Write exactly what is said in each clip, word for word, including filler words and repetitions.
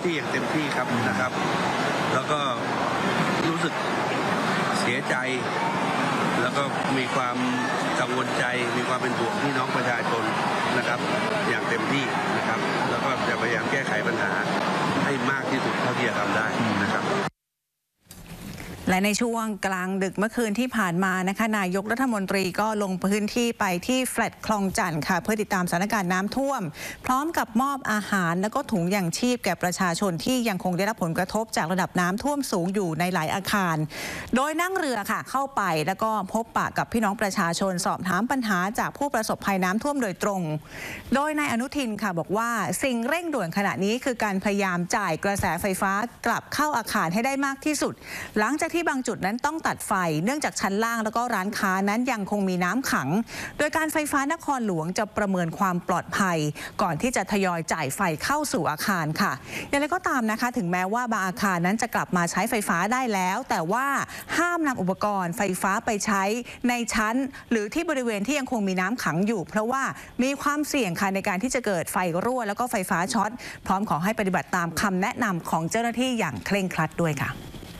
ที่อย่างเต็มที่ครับนะครับแล้วก็รู้สึกเสียใจแล้วก็มีความกังวลใจมีความเป็นห่วงพี่น้องประชาชนนะครับอย่างเต็มที่นะครับแล้วก็จะพยายามแก้ไขปัญหาให้มากที่สุดเท่าที่จะทำได้นะครับและในช่วงกลางดึกเมื่อคืนที่ผ่านมานะคะนายกรัฐมนตรีก็ลงพื้นที่ไปที่แฟลตคลองจันทร์ค่ะเพื่อติดตามสถานการณ์น้ำท่วมพร้อมกับมอบอาหารและก็ถุงยางชีพแก่ประชาชนที่ยังคงได้รับผลกระทบจากระดับน้ำท่วมสูงอยู่ในหลายอาคารโดยนั่งเรือค่ะเข้าไปแล้วก็พบปะกับพี่น้องประชาชนสอบถามปัญหาจากผู้ประสบภัยน้ำท่วมโดยตรงโดยนายอนุทินค่ะบอกว่าสิ่งเร่งด่วนขณะนี้คือการพยายามจ่ายกระแสไฟฟ้ากลับเข้าอาคารให้ได้มากที่สุดหลังจากที่บางจุดนั้นต้องตัดไฟเนื่องจากชั้นล่างแล้วก็ร้านค้านั้นยังคงมีน้ำขังโดยการไฟฟ้านครหลวงจะประเมินความปลอดภัยก่อนที่จะทยอยจ่ายไฟเข้าสู่อาคารค่ะอย่างไรก็ตามนะคะถึงแม้ว่าบางอาคารนั้นจะกลับมาใช้ไฟฟ้าได้แล้วแต่ว่าห้ามนำอุปกรณ์ไฟฟ้าไปใช้ในชั้นหรือที่บริเวณที่ยังคงมีน้ำขังอยู่เพราะว่ามีความเสี่ยงค่ะในการที่จะเกิดไฟรั่วแล้วก็ไฟฟ้าช็อตพร้อมขอให้ปฏิบัติตามคำแนะนำของเจ้าหน้าที่อย่างเคร่งครัดด้วยค่ะ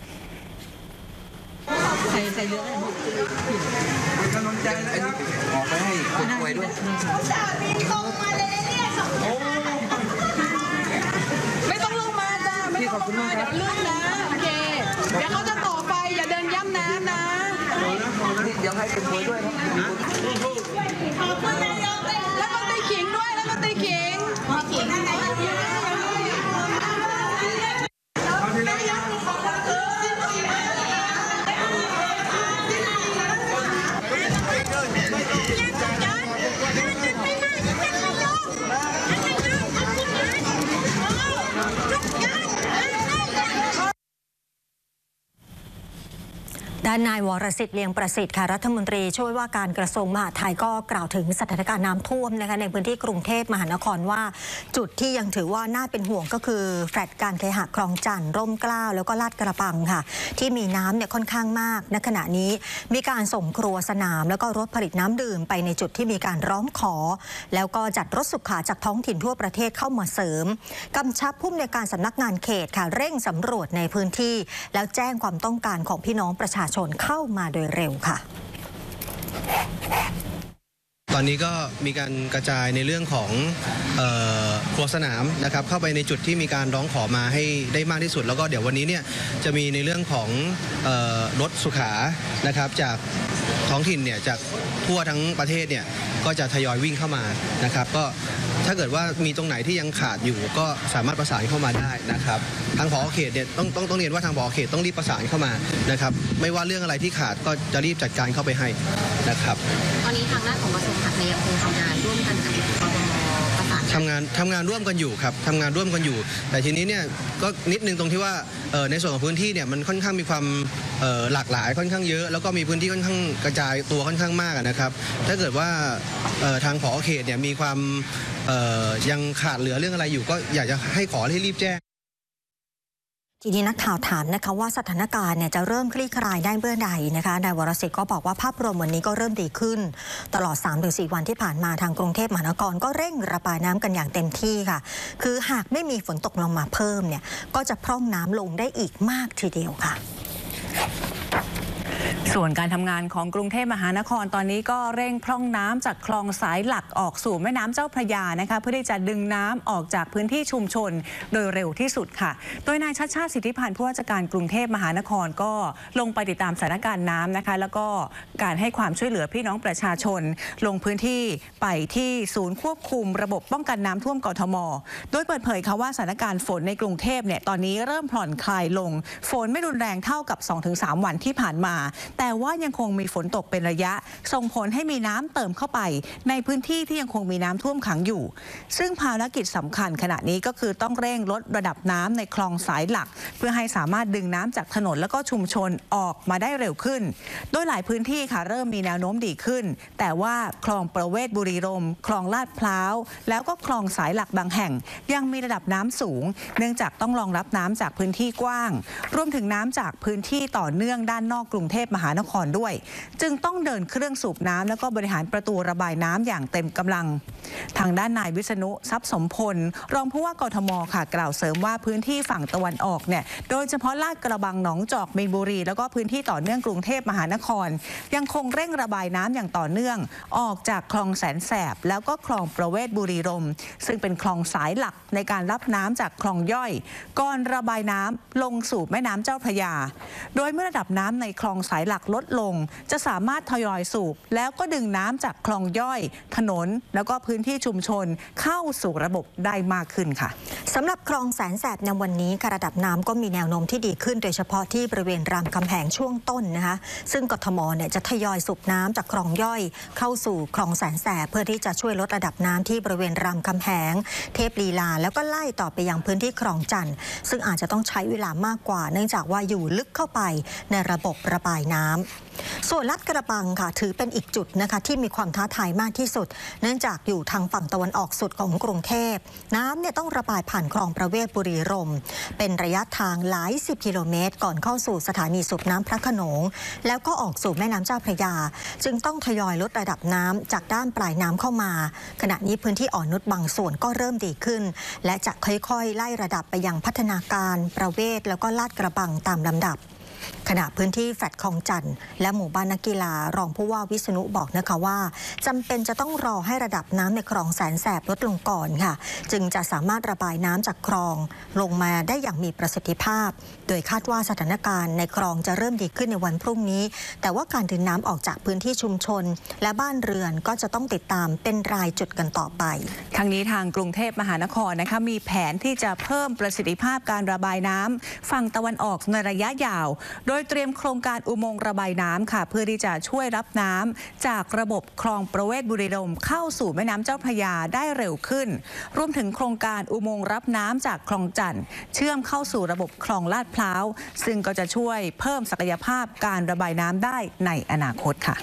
ใส่ใส่เยอะเลยเป็นกำลังใจนะครับออกไปให้คนป่วยด้วยสามีตรงมาเลยเนี่ยไม่ต้องลงมาจ้าไม่ต้องลงมาเดี๋ยวลื่นนะโอเคเดี๋ยวเขาจะต่อไฟอย่าเดินย่ำน้ำนะเดี๋ยวให้คนป่วยด้วยครับขอบคุณนายกแล้วก็ตีขิงด้วยแล้วก็ตีขิงขอขิงนายกด้านนายวรสิทธิ์เลียงประสิทธิ์ค่ะรัฐมนตรีช่วยว่าการกระทรวงมหาดไทยก็กล่าวถึงสถานการณ์น้ำท่วมนะคะในพื้นที่กรุงเทพมหานครว่าจุดที่ยังถือว่าน่าเป็นห่วงก็คือแฟลตการเคหะคลองจันทร์ร่มเกล้าแล้วก็ลาดกระบังค่ะที่มีน้ำเนี่ยค่อนข้างมากณขณะนี้มีการส่งครัวสนามแล้วก็รถผลิตน้ำดื่มไปในจุดที่มีการร้องขอแล้วก็จัดรถสุขาจากท้องถิ่นทั่วประเทศเข้ามาเสริมกำชับผู้อำนวยการสำนักงานเขตค่ะเร่งสำรวจในพื้นที่แล้วแจ้งความต้องการของพี่น้องประชาชนเข้ามาโดยเร็วค่ะตอนนี้ก็มีการกระจายในเรื่องของครัวสนามนะครับเข้าไปในจุดที่มีการร้องขอมาให้ได้มากที่สุดแล้วก็เดี๋ยววันนี้เนี่ยจะมีในเรื่องของรถสุขานะครับจากท้องถิ่นเนี่ยจากทั่วทั้งประเทศเนี่ยก็จะทยอยวิ่งเข้ามานะครับก็ถ้าเกิดว่ามีตรงไหนที่ยังขาดอยู่ก็สามารถประสานเข้ามาได้นะครับทางผอ.เขตเนี่ยต้องต้องต้องเรียนว่าทางผอ.เขตต้องรีบประสานเข้ามานะครับไม่ว่าเรื่องอะไรที่ขาดก็จะรีบจัดการเข้าไปให้นะครับตอนนี้ทางด้านของกระทรวงมหาดไทยยังคงทำงานร่วมกันกับกทม.ประสานทำงานทำงานร่วมกันอยู่ครับทำงานร่วมกันอยู่แต่ทีนี้เนี่ยก็นิดนึงตรงที่ว่าในส่วนของพื้นที่เนี่ยมันค่อนข้างมีความหลากหลายค่อนข้างเยอะแล้วก็มีพื้นที่ค่อนข้างกระจายตัวค่อนข้างมากนะครับถ้าเกิดว่าทางผอ.เขตเนี่ยมีความยังขาดเหลือเรื่องอะไรอยู่ก็อยากจะให้ขอให้รีบแจ้งทีนี้นักข่าวถามนะคะว่าสถานการณ์เนี่ยจะเริ่มคลี่คลายได้เมื่อใดนะคะนายวรสิทธิ์ก็บอกว่าภาพรวมวันนี้ก็เริ่มดีขึ้นตลอด สามถึงสี่ วันที่ผ่านมาทางกรุงเทพมหานครก็เร่งระบายน้ำกันอย่างเต็มที่ค่ะคือหากไม่มีฝนตกลงมาเพิ่มเนี่ยก็จะพร่องน้ำลงได้อีกมากทีเดียวค่ะส่วนการทำงานของกรุงเทพมหานครตอนนี้ก็เร่งพร่องน้ำจากคลองสายหลักออกสู่แม่น้ำเจ้าพระยานะคะเพื่อที่จะดึงน้ำออกจากพื้นที่ชุมชนโดยเร็วที่สุดค่ะโดยนายชัชชาติสิทธิพันธ์ผู้ว่าราชการกรุงเทพมหานครก็ลงไปติดตามสถานการณ์น้ำนะคะแล้วก็การให้ความช่วยเหลือพี่น้องประชาชนลงพื้นที่ไปที่ศูนย์ควบคุมระบบป้องกันน้ำท่วมกทม.โดยเปิดเผยค่ะว่าสถานการณ์ฝนในกรุงเทพเนี่ยตอนนี้เริ่มผ่อนคลายลงฝนไม่รุนแรงเท่ากับ สองถึงสาม วันที่ผ่านมาแต่ว่ายังคงมีฝนตกเป็นระยะส่งผลให้มีน้ำเติมเข้าไปในพื้นที่ที่ยังคงมีน้ำท่วมขังอยู่ซึ่งภารกิจสำคัญขณะนี้ก็คือต้องเร่งลดระดับน้ำในคลองสายหลักเพื่อให้สามารถดึงน้ำจากถนนแล้วก็ชุมชนออกมาได้เร็วขึ้นโดยหลายพื้นที่ค่ะเริ่มมีแนวโน้มดีขึ้นแต่ว่าคลองประเวศบุรีรมย์คลองลาดพร้าวแล้วก็คลองสายหลักบางแห่งยังมีระดับน้ำสูงเนื่องจากต้องรองรับน้ำจากพื้นที่กว้างรวมถึงน้ำจากพื้นที่ต่อเนื่องด้านนอกกรุงเทพมหานครด้วยจึงต้องเดินเครื่องสูบน้ำแล้วก็บริหารประตูระบายน้ำอย่างเต็มกำลังทางด้านนายวิษณุทรัพย์สมพลรองผู้ว่ากทมค่ะกล่าวเสริมว่าพื้นที่ฝั่งตะวันออกเนี่ยโดยเฉพาะลาดกระบังหนองจอกมีนบุรีแล้วก็พื้นที่ต่อเนื่องกรุงเทพมหานครยังคงเร่งระบายน้ำอย่างต่อเนื่องออกจากคลองแสนแสบแล้วก็คลองประเวศบุรีรมย์ซึ่งเป็นคลองสายหลักในการรับน้ำจากคลองย่อยก่อนระบายน้ำลงสู่แม่น้ำเจ้าพระยาโดยเมื่อระดับน้ำในคลองสายหลักลดลงจะสามารถทยอยสูบแล้วก็ดึงน้ำจากคลองย่อยถนนแล้วก็พื้นที่ชุมชนเข้าสู่ระบบได้มากขึ้นค่ะสำหรับคลองแสนแสบในวันนี้ระดับน้ำก็มีแนวโน้มที่ดีขึ้นโดยเฉพาะที่บริเวณรามคำแหงช่วงต้นนะคะซึ่งกทมเนี่ยจะทยอยสูบน้ำจากคลองย่อยเข้าสู่คลองแสนแสบเพื่อที่จะช่วยลดระดับน้ำที่บริเวณรามคำแหงเทพลีลาแล้วก็ไล่ต่อไปยังพื้นที่คลองจันทร์ซึ่งอาจจะต้องใช้เวลามากกว่าเนื่องจากว่าอยู่ลึกเข้าไปในระบบระบายน้ำส่วนลาดกระบังค่ะถือเป็นอีกจุดนะคะที่มีความท้าทายมากที่สุดเนื่องจากอยู่ทางฝั่งตะวันออกสุดของกรุงเทพน้ำเนี่ยต้องระบายผ่านคลองประเวศบุรีรมย์เป็นระยะทางหลายสิบกิโลเมตรก่อนเข้าสู่สถานีสูบน้ำพระโขนงแล้วก็ออกสู่แม่น้ำเจ้าพระยาจึงต้องทยอยลดระดับน้ำจากด้านปลายน้ำเข้ามาขณะนี้พื้นที่อ่อนนุชบางส่วนก็เริ่มดีขึ้นและจะค่อยๆไล่ระดับไปยังพัฒนาการประเวศแล้วก็ลาดกระบังตามลำดับขณะพื้นที่แฟลตคลองจันทร์และหมู่บ้านนักกีฬารองผู้ว่าวิษณุบอกนะคะว่าจำเป็นจะต้องรอให้ระดับน้ำในคลองแสนแสบลดลงก่อนค่ะจึงจะสามารถระบายน้ำจากคลองลงมาได้อย่างมีประสิทธิภาพโดยคาดว่าสถานการณ์ในคลองจะเริ่มดีขึ้นในวันพรุ่งนี้แต่ว่าการดึงน้ำออกจากพื้นที่ชุมชนและบ้านเรือนก็จะต้องติดตามเป็นรายจุดกันต่อไปทางนี้ทางกรุงเทพมหานครนะคะมีแผนที่จะเพิ่มประสิทธิภาพการระบายน้ำฝั่งตะวันออกในระยะยาวโดยเตรียมโครงการอุโมงค์ระบายน้ำค่ะเพื่อที่จะช่วยรับน้ำจากระบบคลองประเวศบุรีรมย์เข้าสู่แม่น้ำเจ้าพระยาได้เร็วขึ้นรวมถึงโครงการอุโมงค์รับน้ำจากคลองจันทร์เชื่อมเข้าสู่ระบบคลองลาดพร้าวซึ่งก็จะช่วยเพิ่มศักยภาพการระบายน้ำได้ในอนาคตค่ะ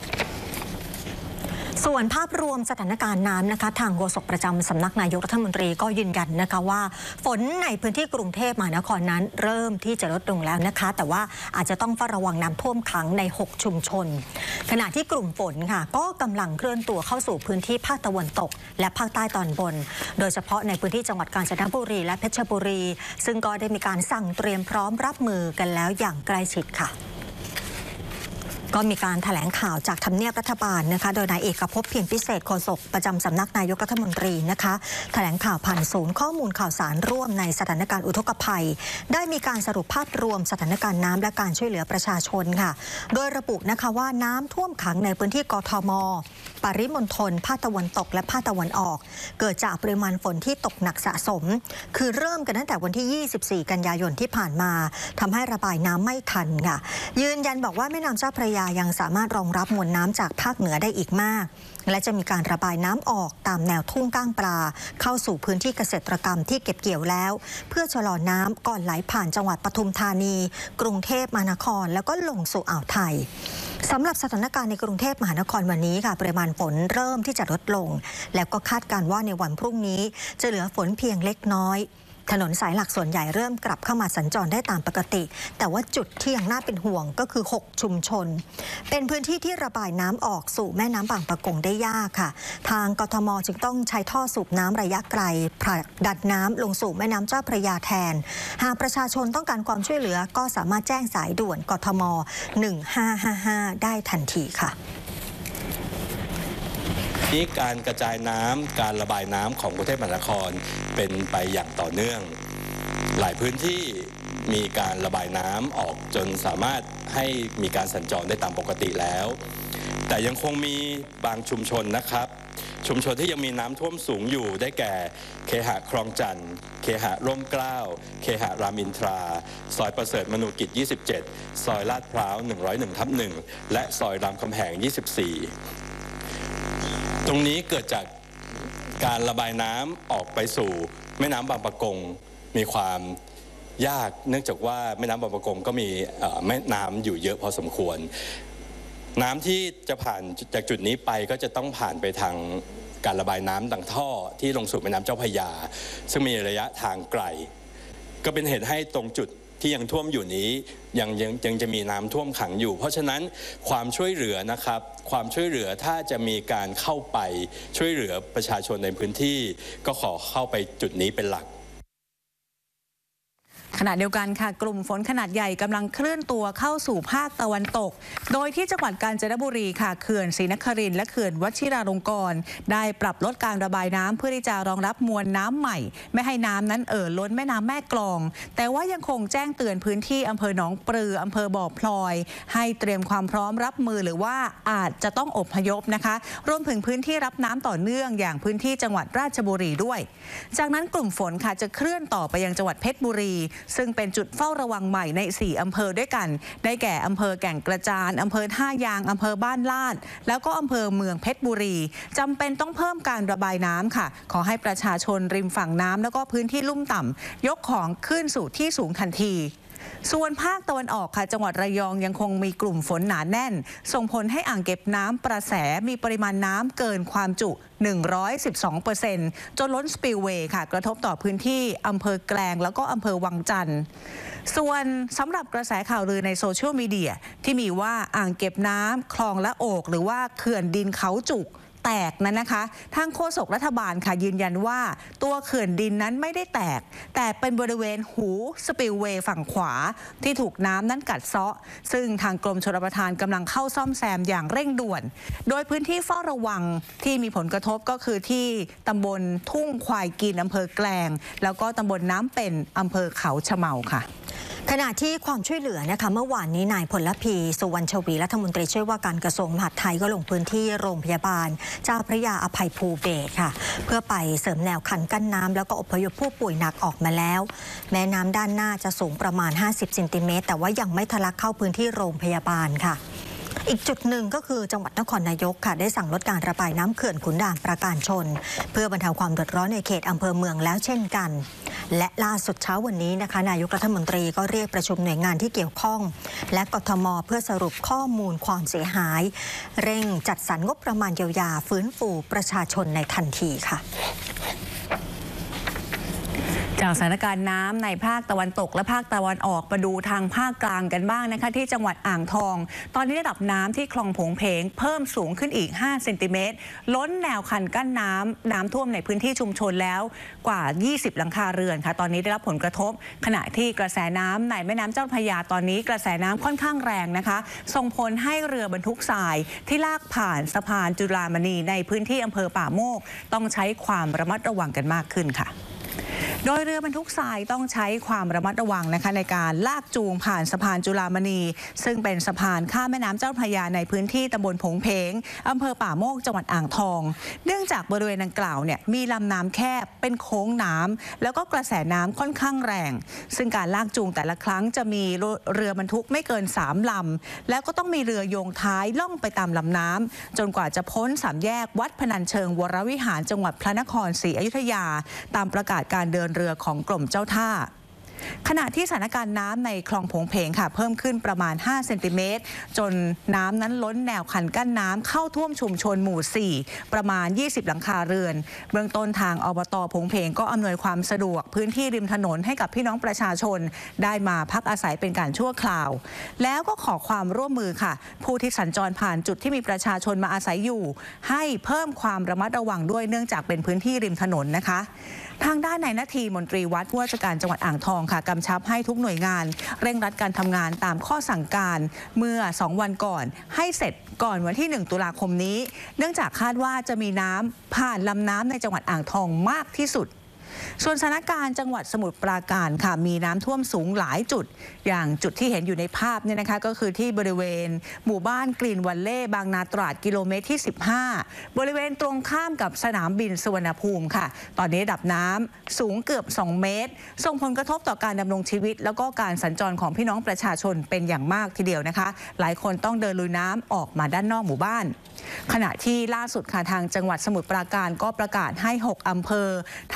ส่วนภาพรวมสถานการณ์น้ำนะคะทางโฆษกประจำสำนักนายกรัฐมนตรีก็ยืนยันนะคะว่าฝนในพื้นที่กรุงเทพมหานครนั้นเริ่มที่จะลดลงแล้วนะคะแต่ว่าอาจจะต้องเฝ้าระวังน้ำท่วมขังในหกชุมชนขณะที่กลุ่มฝนค่ะก็กำลังเคลื่อนตัวเข้าสู่พื้นที่ภาคตะวันตกและภาคใต้ตอนบนโดยเฉพาะในพื้นที่จังหวัดกาญจนบุรีและเพชรบุรีซึ่งก็ได้มีการสั่งเตรียมพร้อมรับมือกันแล้วอย่างใกล้ชิดค่ะก็มีการแถลงข่าวจากทำเนียบรัฐบาลนะคะโดยนายเอกภพเพียรพิเศษโฆษกประจำสำนักนายกรัฐมนตรีนะคะแถลงข่าวผ่านศูนย์ข้อมูลข่าวสารร่วมในสถานการณ์อุทกภัยได้มีการสรุปภาพรวมสถานการณ์น้ำและการช่วยเหลือประชาชนค่ะโดยระบุนะคะว่าน้ำท่วมขังในพื้นที่กทม.ปริมณฑลภาคตะวันตกและภาคตะวันออกเกิดจากปริมาณฝนที่ตกหนักสะสมคือเริ่มกันตั้งแต่วันที่ยี่สิบสี่กันยายนที่ผ่านมาทำให้ระบายน้ำไม่ทันค่ะยืนยันบอกว่าแม่น้ำเจ้าพระยายังสามารถรองรับมวลน้ำจากภาคเหนือได้อีกมากและจะมีการระบายน้ำออกตามแนวทุ่งก้างปลาเข้าสู่พื้นที่เกษตรกรรมที่เก็บเกี่ยวแล้วเพื่อชะลอน้ำก่อนไหลผ่านจังหวัดปทุมธานีกรุงเทพมหานครแล้วก็ลงสู่อ่าวไทยสำหรับสถานการณ์ในกรุงเทพมหานครวันนี้ค่ะปริมาณฝนเริ่มที่จะลดลงแล้วก็คาดการณ์ว่าในวันพรุ่งนี้จะเหลือฝนเพียงเล็กน้อยถนนสายหลักส่วนใหญ่เริ่มกลับเข้ามาสัญจรได้ตามปกติแต่ว่าจุดที่ยังน่าเป็นห่วงก็คือหกชุมชนเป็นพื้นที่ที่ระบายน้ำออกสู่แม่น้ำบางปะกงได้ยากค่ะทางกทมจึงต้องใช้ท่อสูบน้ำระยะไกลผลักดันน้ำลงสู่แม่น้ำเจ้าพระยาแทนหากประชาชนต้องการความช่วยเหลือก็สามารถแจ้งสายด่วนกทมหนึ่งห้าห้าห้าได้ทันทีค่ะนี้การกระจายน้ำการระบายน้ำของกรุงเทพมหานครเป็นไปอย่างต่อเนื่องหลายพื้นที่มีการระบายน้ำออกจนสามารถให้มีการสัญจรได้ตามปกติแล้วแต่ยังคงมีบางชุมชนนะครับชุมชนที่ยังมีน้ำท่วมสูงอยู่ได้แก่เคหะคลองจันทร์เคหะร่มเกล้าเคหะรามอินทราซอยประเสริฐมนูกิจยี่สิบเจ็ดซอยลาดพร้าวหนึ่งร้อยเอ็ดทับหนึ่งและซอยรามคำแหงยี่สิบสี่ตรงนี้เกิดจากการระบายน้ำออกไปสู่แม่น้ำบางปะกงมีความยากเนื่องจากว่าแม่น้ำบางปะกงก็มีแม่น้ำอยู่เยอะพอสมควรน้ำที่จะผ่านจากจุดนี้ไปก็จะต้องผ่านไปทางการระบายน้ำดังท่อที่ลงสู่แม่น้ำเจ้าพระยาซึ่งมีระยะทางไกลก็เป็นเหตุให้ตรงจุดที่ยังท่วมอยู่นี้ยังยังยังจะมีน้ำท่วมขังอยู่เพราะฉะนั้นความช่วยเหลือนะครับความช่วยเหลือถ้าจะมีการเข้าไปช่วยเหลือประชาชนในพื้นที่ก็ขอเข้าไปจุดนี้เป็นหลักขณะเดียวกันค่ะกลุ่มฝนขนาดใหญ่กำลังเคลื่อนตัวเข้าสู่ภาคตะวันตกโดยที่จังหวัดกาญจนบุรีค่ะเขื่อนศรีนครินทร์และเขื่อนวชิราลงกรณ์ได้ปรับลดการระบายน้ำเพื่อที่จะรองรับมวลน้ำใหม่ไม่ให้น้ำนั้นเอ่อล้นแม่น้ำแม่กลองแต่ว่ายังคงแจ้งเตือนพื้นที่อำเภอหนองปลืออำเภอบ่อพลอยให้เตรียมความพร้อมรับมือหรือว่าอาจจะต้องอพยพนะคะรวมถึงพื้นที่รับน้ำต่อเนื่องอย่างพื้นที่จังหวัดราชบุรีด้วยจากนั้นกลุ่มฝนค่ะจะเคลื่อนต่อไปยังจังหวัดเพชรบุรีซึ่งเป็นจุดเฝ้าระวังใหม่ในสี่อำเภอด้วยกันได้แก่อำเภอแก่งกระจานอำเภอท่ายางอำเภอบ้านลาดแล้วก็อำเภอเมืองเพชรบุรีจำเป็นต้องเพิ่มการระบายน้ำค่ะขอให้ประชาชนริมฝั่งน้ำแล้วก็พื้นที่ลุ่มต่ำยกของขึ้นสู่ที่สูงทันทีส่วนภาคตะวันออกค่ะจังหวัดระยองยังคงมีกลุ่มฝนหนาแน่นส่งผลให้อ่างเก็บน้ำประแสมีปริมาณน้ำเกินความจุ หนึ่งร้อยสิบสองเปอร์เซ็นต์ จนล้นสปิลเวย์ค่ะกระทบต่อพื้นที่อำเภอแกลงแล้วก็อำเภอวังจันทร์ส่วนสำหรับกระแสข่าวลือในโซเชียลมีเดียที่มีว่าอ่างเก็บน้ำคลองละโอกหรือว่าเขื่อนดินเขาจุกแตกนั้นนะคะทางโฆษกรัฐบาลค่ะยืนยันว่าตัวเขื่อนดินนั้นไม่ได้แตกแต่เป็นบริเวณหูสปิลเวย์ฝั่งขวาที่ถูกน้ำนั้นกัดเซาะซึ่งทางกรมชลประทานกำลังเข้าซ่อมแซมอย่างเร่งด่วนโดยพื้นที่เฝ้าระวังที่มีผลกระทบก็คือที่ตำบลทุ่งควายกินอำเภอแกลงแล้วก็ตำบลน้ำเป็นอำเภอเขาชะเมาค่ะขณะที่ความช่วยเหลือนะคะเมื่อวานนี้นายพลพีสุวรรณชวีรัฐมนตรีช่วยว่าการกระทรวงมหาดไทยก็ลงพื้นที่โรงพยาบาลเจ้าพระยาอภัยภูเบศรค่ะเพื่อไปเสริมแนวคันกั้นน้ำแล้วก็อพยพผู้ป่วยหนักออกมาแล้วแม้น้ำด้านหน้าจะสูงประมาณห้าสิบเซนติเมตรแต่ว่ายังไม่ทะลักเข้าพื้นที่โรงพยาบาลค่ะอีกจุดหนึ่งก็คือจังหวัดนครนายกค่ะได้สั่งลดการระบายน้ำเขื่อนขุนด่านปราการชนเพื่อบรรเทาความเดือดร้อนในเขตอำเภอเมืองแล้วเช่นกันและล่าสุดเช้าวันนี้นะคะนายกรัฐมนตรีก็เรียกประชุมหน่วยงานที่เกี่ยวข้องและกทม.เพื่อสรุปข้อมูลความเสียหายเร่งจัดสรรงบประมาณเยียวยาฟื้นฟูประชาชนในทันทีค่ะจากสถานการณ์น้ำในภาคตะวันตกและภาคตะวันออกมาดูทางภาคกลางกันบ้างนะคะที่จังหวัดอ่างทองตอนนี้ระดับน้ำที่คลองผงเพงเพิ่มสูงขึ้นอีกห้าเซนติเมตรล้นแนวคันกั้นน้ำน้ำท่วมในพื้นที่ชุมชนแล้วกว่ายี่สิบหลังคาเรือนค่ะตอนนี้ได้รับผลกระทบขณะที่กระแสน้ำในแม่น้ำเจ้าพระยาตอนนี้กระแสน้ำค่อนข้างแรงนะคะส่งผลให้เรือบรรทุกทรายที่ลากผ่านสะพานจุฬามณีในพื้นที่อำเภอป่าโมกต้องใช้ความระมัดระวังกันมากขึ้นค่ะโดยเรือบรรทุกทรายต้องใช้ความระมัดระวังนะคะในการลากจูงผ่านสะพานจุฬามณีซึ่งเป็นสะพานข้ามแม่น้ำเจ้าพระยาในพื้นที่ตำบลผงเพงอำเภอป่าโมกจังหวัดอ่างทองเนื่องจากบริเวณดังกล่าวเนี่ยมีลำน้ำแคบเป็นโค้งน้ำแล้วก็กระแสน้ำค่อนข้างแรงซึ่งการลากจูงแต่ละครั้งจะมีเรือบรรทุกไม่เกินสามลำแล้วก็ต้องมีเรือโยงท้ายล่องไปตามลำน้ำจนกว่าจะพ้นสามแยกวัดพนัญเชิงวรวิหารจังหวัดพระนครศรีอยุธยาตามประกาศการเดินเรือของกรมเจ้าท่าขณะที่สถานการณ์น้ำในคลองผงเพงค่ะเพิ่มขึ้นประมาณห้าเซนติเมตรจนน้ำนั้นล้นแนวคันกั้นน้ำเข้าท่วมชุมชนหมู่สี่ประมาณยี่สิบหลังคาเรือนเบื้องต้นทางอบต.ผงเพงก็อำนวยความสะดวกพื้นที่ริมถนนให้กับพี่น้องประชาชนได้มาพักอาศัยเป็นการชั่วคราวแล้วก็ขอความร่วมมือค่ะผู้ที่สัญจรผ่านจุดที่มีประชาชนมาอาศัยอยู่ให้เพิ่มความระมัดระวังด้วยเนื่องจากเป็นพื้นที่ริมถนนนะคะทางด้านนายนาทีมนตรีวัดผู้ว่าราชการจังหวัดอ่างทองค่ะกำชับให้ทุกหน่วยงานเร่งรัดการทำงานตามข้อสั่งการเมื่อสองวันก่อนให้เสร็จก่อนวันที่หนึ่งตุลาคมนี้เนื่องจากคาดว่าจะมีน้ำผ่านลำน้ำในจังหวัดอ่างทองมากที่สุดส่วนสถานการณ์จังหวัดสมุทรปราการค่ะมีน้ำท่วมสูงหลายจุดอย่างจุดที่เห็นอยู่ในภาพเนี่ยนะคะก็คือที่บริเวณหมู่บ้านกรีนวัลเล่บางนาตราดกิโลเมตรที่สิบห้าบริเวณตรงข้ามกับสนามบินสุวรรณภูมิค่ะตอนนี้ระดับน้ำสูงเกือบสองเมตรส่งผลกระทบต่อการดำรงชีวิตแล้วก็การสัญจรของพี่น้องประชาชนเป็นอย่างมากทีเดียวนะคะหลายคนต้องเดินลุยน้ำออกมาด้านนอกหมู่บ้านขณะที่ล่าสุดค่ะทางจังหวัดสมุทรปราการก็ประกาศให้หกอำเภอทั้งอำเภอ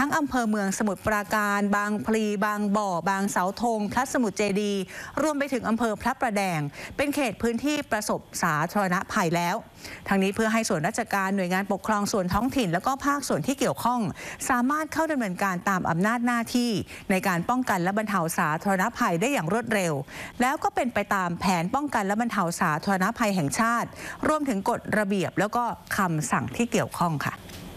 เมืองสมุทรปราการบางพลีบางบ่อบางเสาธงพระสมุทรเจดีย์รวมไปถึงอำเภอพระประแดงเป็นเขตพื้นที่ประสบสาธารณภัยแล้วทางนี้เพื่อให้ส่วนราชการหน่วยงานปกครองส่วนท้องถิ่นและก็ภาคส่วนที่เกี่ยวข้องสามารถเข้าดำเนินการตามอำนาจหน้าที่ในการป้องกันและบรรเทาสาธารณภัยได้อย่างรวดเร็วแล้วก็เป็นไปตามแผนป้องกันและบรรเทาสาธารณภัยแห่งชาติรวมถึงกฎระเบียบแล้วก็คำสั่งที่เกี่ยวข้องค่ะ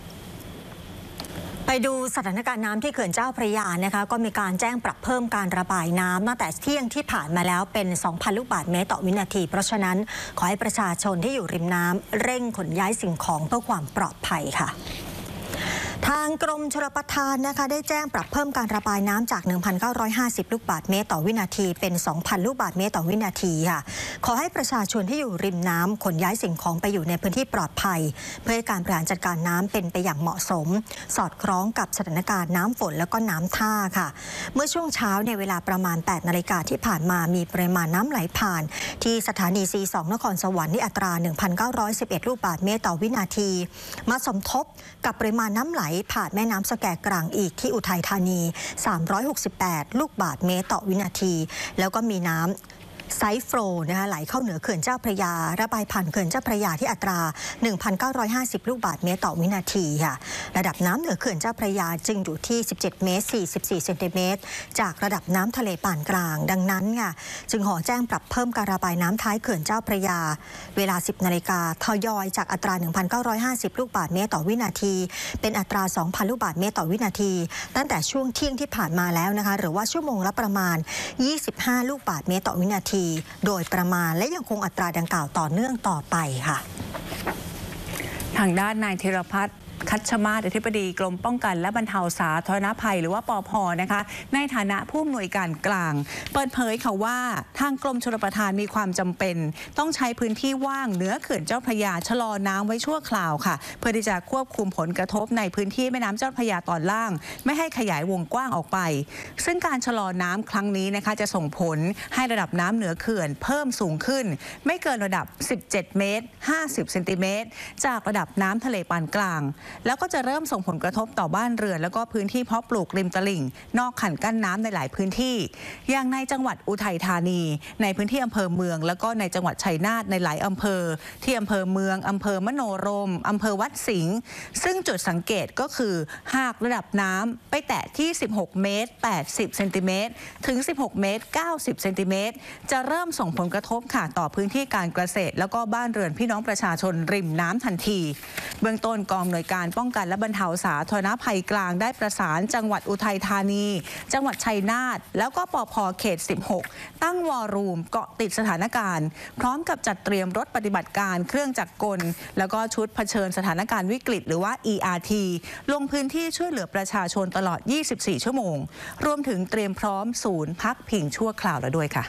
ไปดูสถานการณ์น้ำที่เขื่อนเจ้าพระยานะคะก็มีการแจ้งปรับเพิ่มการระบายน้ำตั้งแต่เที่ยงที่ผ่านมาแล้วเป็น สองพัน ลูกบาศก์เมตรต่อวินาทีเพราะฉะนั้นขอให้ประชาชนที่อยู่ริมน้ำเร่งขนย้ายสิ่งของเพื่อความปลอดภัยค่ะทางกรมชลประทานนะคะได้แจ้งปรับเพิ่มการระบายน้ำจาก หนึ่งพันเก้าร้อยห้าสิบ ลูกบาศก์เมตรต่อวินาทีเป็น สองพัน ลูกบาศก์เมตรต่อวินาทีค่ะขอให้ประชาชนที่อยู่ริมน้ำขนย้ายสิ่งของไปอยู่ในพื้นที่ปลอดภัยเพื่อให้การบริหารจัดการน้ำเป็นไปอย่างเหมาะสมสอดคล้องกับสถานการณ์น้ำฝนแล้วก็น้ำท่าค่ะเมื่อช่วงเช้าในเวลาประมาณ แปด นาฬิกาที่ผ่านมามีปริมาณน้ำไหลผ่านที่สถานี ซี สอง นครสวรรค์ที่อัตรา หนึ่งพันเก้าร้อยสิบเอ็ด ลูกบาศก์เมตรต่อวินาทีมาสมทบกับปริมาณน้ำไหลผ่านแม่น้ำสแกกลางอีกที่อุทัยธานี สามร้อยหกสิบแปด ลูกบาศก์เมตรต่อวินาทีแล้วก็มีน้ำไซโฟลนะคะไหลเข้าเหนือเขื่อนเจ้าพระยาระบายผ่านเขื่อนเจ้าพระยาที่อัตรา หนึ่งพันเก้าร้อยห้าสิบ ลูกบาศก์เมตรต่อวินาทีค่ะระดับน้ำเหนือเขื่อนเจ้าพระยาจึงอยู่ที่ สิบเจ็ด เมตร สี่สิบสี่ เซนติเมตรจากระดับน้ำทะเลปานกลางดังนั้นค่ะจึงขอแจ้งปรับเพิ่มการระบายน้ำท้ายเขื่อนเจ้าพระยาเวลา สิบ นาฬิกาทยอยจากอัตรา หนึ่งพันเก้าร้อยห้าสิบ ลูกบาศก์เมตรต่อวินาทีเป็นอัตรา สองพัน ลูกบาศก์เมตรต่อวินาทีตั้งแต่ช่วงเที่ยงที่ผ่านมาแล้วนะคะหรือว่าชั่วโมงละประมาณ ยี่สิบห้า ลูกบาศก์เมตรต่อวินาทีโดยประมาณและยังคงอัตราดังกล่าวต่อเนื่องต่อไปค่ะทางด้านนายธีรพัฒน์คัชมาศอธิบดีกรมป้องกันและบรรเทาสาธารณภัยหรือว่าปภ.นะคะในฐานะผู้อำนวยการกลางเปิดเผยค่ะว่าทางกรมชลประทานมีความจำเป็นต้องใช้พื้นที่ว่างเหนือเขื่อนเจ้าพระยาชะลอน้ำไว้ชั่วคราวค่ะเพื่อที่จะควบคุมผลกระทบในพื้นที่แม่น้ำเจ้าพระยาตอนล่างไม่ให้ขยายวงกว้างออกไปซึ่งการชะลอน้ำครั้งนี้นะคะจะส่งผลให้ระดับน้ำเหนือเขื่อนเพิ่มสูงขึ้นไม่เกินระดับสิบเจ็ดเมตรห้าสิบเซนติเมตรจากระดับน้ำทะเลปานกลางแล้วก็จะเริ่มส่งผลกระทบต่อบ้านเรือนแล้วก็พื้นที่เพาะปลูกริมตลิ่งนอกคันกั้นน้ำในหลายพื้นที่อย่างในจังหวัดอุทัยธานีในพื้นที่อำเภอเมืองแล้วก็ในจังหวัดชัยนาทในหลายอำเภอที่อำเภอเมืองอำเภอมโนรมอำเภอวัดสิงห์ซึ่งจุดสังเกตก็คือหากระดับน้ำไปแตะที่สิบหกเมตรแปดสิบเซนติเมตรถึงสิบหกเมตรเก้าสิบเซนติเมตรจะเริ่มส่งผลกระทบค่ะต่อพื้นที่การเกษตรแล้วก็บ้านเรือนพี่น้องประชาชนริมน้ำทันทีเบื้องต้นกองหน่วยการป้องกันและบรรเทาสาธารณภัยกลางได้ประสานจังหวัดอุทัยธานีจังหวัดชัยนาทแล้วก็ปภ.เขตสิบหกตั้งวอรูมเกาะติดสถานการณ์พร้อมกับจัดเตรียมรถปฏิบัติการเครื่องจักรกลแล้วก็ชุดเผชิญสถานการณ์วิกฤตหรือว่า อี อาร์ ที ลงพื้นที่ช่วยเหลือประชาชนตลอดยี่สิบสี่ชั่วโมงรวมถึงเตรียมพร้อมศูนย์พักพิงชั่วคราวแล้วด้วยค่ะ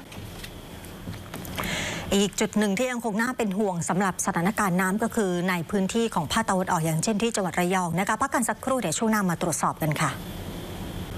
อีกจุดหนึ่งที่ยังคงน่าเป็นห่วงสำหรับสถานการณ์น้ำก็คือในพื้นที่ของภาคตะวันออกอย่างเช่นที่จังหวัดระยองนะคะพักกันสักครู่เดี๋ยวช่วงหน้ามาตรวจสอบกันค่ะ